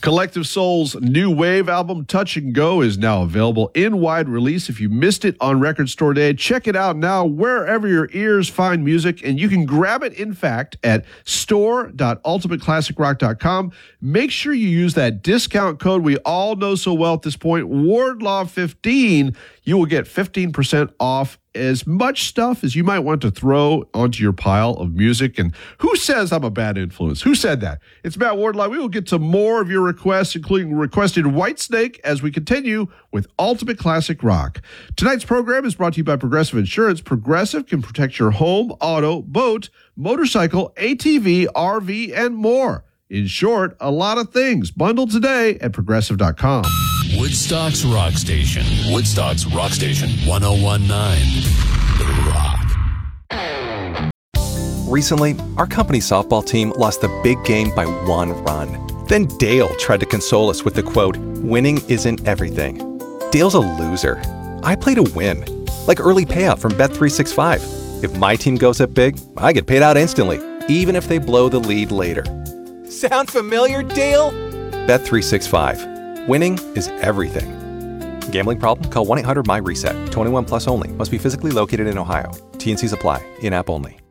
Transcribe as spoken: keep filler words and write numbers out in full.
Collective Soul's new Wave album, Touch and Go, is now available in wide release. If you missed it on Record Store Day, check it out now wherever your ears find music, and you can grab it, in fact, at store dot ultimate classic rock dot com. Make sure you use that discount code we all know so well at this point, Wardlaw fifteen. You will get fifteen percent off as much stuff as you might want to throw onto your pile of music. And who says I'm a bad influence? Who said that? It's Matt Wardlaw. We will get to more of your requests, including requested Whitesnake, as we continue with Ultimate Classic Rock. Tonight's program is brought to you by Progressive Insurance. Progressive can protect your home, auto, boat, motorcycle, A T V, R V, and more. In short, a lot of things. Bundled today at progressive dot com. Woodstock's Rock Station. Woodstock's Rock Station. one oh one point nine The Rock. Recently, our company softball team lost the big game by one run. Then Dale tried to console us with the quote, "Winning isn't everything." Dale's a loser. I play to win. Like early payout from Bet three sixty-five. If my team goes up big, I get paid out instantly, even if they blow the lead later. Sound familiar, Dale? Bet three sixty-five. Winning is everything. Gambling problem? Call one eight hundred M Y RESET. twenty-one plus only. Must be physically located in Ohio. T N Cs apply. In-app only.